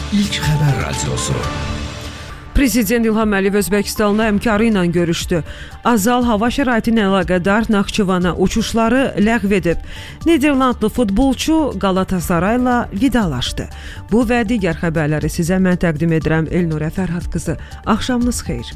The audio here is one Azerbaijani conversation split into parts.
İlk Xəbər Radiosu. Prezident İlham Əliyev Özbəkistanlı həmkarı ilə görüşdü. Azal hava şəraiti ilə əlaqədar Naxçıvana uçuşları ləğv edib. Niderlandlı futbolçu Qalatasarayla vidalaşdı. Bu və digər xəbərləri sizə mən təqdim edirəm. Elnurə Fərhad qızı. Axşamınız xeyir.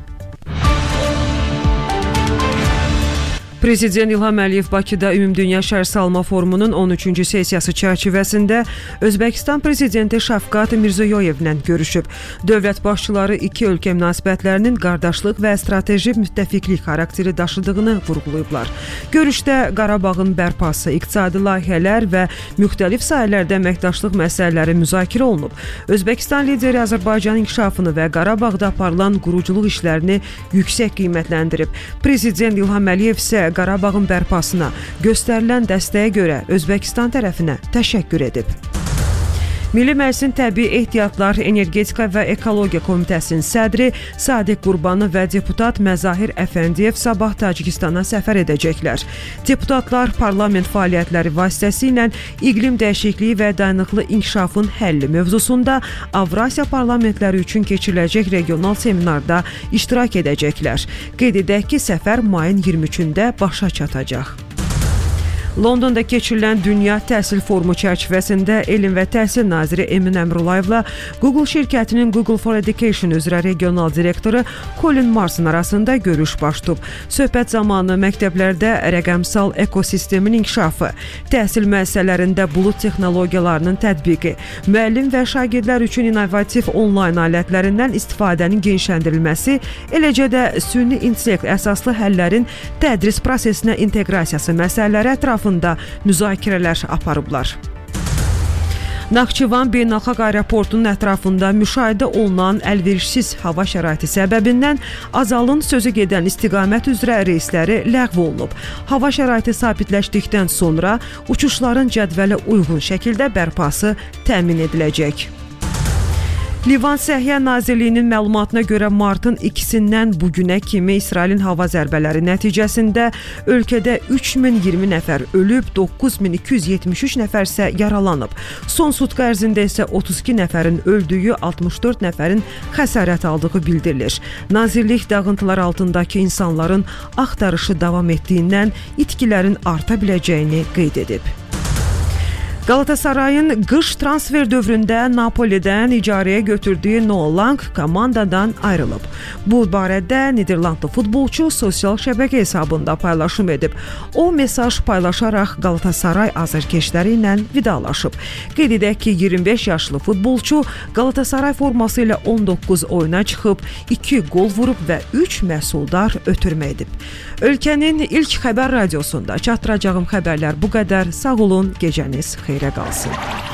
Prezident İlham Əliyev Bakıda Ümumdünya Şəhər Salma Forumunun 13-cü sessiyası çərçivəsində Özbəkistan Prezidenti Şavkat Mirziyoyevlə görüşüb. Dövlət başçıları iki ölkə münasibətlərinin qardaşlıq və strateji müttəfiqlik xarakteri daşıdığını vurğulayıblar. Görüşdə Qarabağın bərpası, iqtisadi layihələr və müxtəlif sahələrdə əməkdaşlıq məsələləri müzakirə olunub. Özbəkistan lideri Azərbaycanın inkişafını və Qarabağda aparılan quruculuq işlərini yüksək qiymətləndirib. Prezident İlham Əliyev isə Qarabağın bərpasına göstərilən dəstəyə görə Özbəkistan tərəfinə təşəkkür edib. Milli Məclisin Təbii Ehtiyatlar, Energetika və Ekologiya Komitəsinin sədri Sadiq Qurbanı və deputat Məzahir Əfəndiyev sabah Tacikistana səfər edəcəklər. Deputatlar parlament fəaliyyətləri vasitəsilə iqlim dəyişikliyi və dayanıqlı inkişafın həlli mövzusunda Avrasiya parlamentləri üçün keçiriləcək regional seminarda iştirak edəcəklər. Qeyd edək ki, səfər mayın 23-də başa çatacaq. Londonda keçirilən Dünya Təhsil Forumu çərçivəsində Elm və Təhsil naziri Emin Əmrulayevlə Google şirkətinin Google for Education üzrə regional direktoru Colin Marsın arasında görüş baş tutub. Söhbət zamanı məktəblərdə rəqəmsal ekosistemin inkişafı, təhsil müəssisələrində bulut texnologiyalarının tətbiqi, müəllim və şagirdlər üçün innovativ onlayn alətlərindən istifadənin genişləndirilməsi, eləcə də süni intellekt əsaslı həllərin tədris prosesinə inteqrasiyası məsələləri ətrafında müzakirələr aparıblar. Naxçıvan beynəlxalq aeroportunun ətrafında müşahidə olunan əlverişsiz hava şəraiti səbəbindən Azalın sözü gedən istiqamət üzrə reysləri ləğv olunub. Hava şəraiti sabitləşdikdən sonra uçuşların cədvələ uyğun şəkildə bərpası təmin ediləcək. Livan Səhiyyə Nazirliyinin məlumatına görə martın 2-dən bugünə kimi İsrailin hava zərbələri nəticəsində ölkədə 3020 nəfər ölüb, 9273 nəfər isə yaralanıb. Son sutka ərzində isə 32 nəfərin öldüyü, 64 nəfərin xəsarət aldığı bildirilir. Nazirlik dağıntılar altındakı insanların axtarışı davam etdiyindən itkilərin arta biləcəyini qeyd edib. Qalatasarayın qış transfer dövründə Napolidən icarəyə götürdüyü Noah Lang komandadan ayrılıb. Bu barədə Niderlandlı futbolçu sosial şəbəkə hesabında paylaşım edib. O mesaj paylaşaraq Qalatasaray azarkeşləri ilə vidalaşıb. Qeyd edək ki, 25 yaşlı futbolçu Qalatasaray forması ilə 19 oyuna çıxıb, 2 gol vurub və 3 məhsuldar ötürmə edib. Ölkənin ilk xəbər radiosunda çatdıracağım xəbərlər bu qədər. Sağ olun, gecəniz xeyrə qalsın.